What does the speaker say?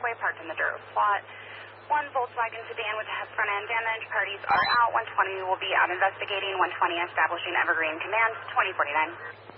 driveway parked in the dirt plot. One Volkswagen sedan with front end damage. Parties are out. 120 will be out investigating. 120 establishing Evergreen Command. 2049.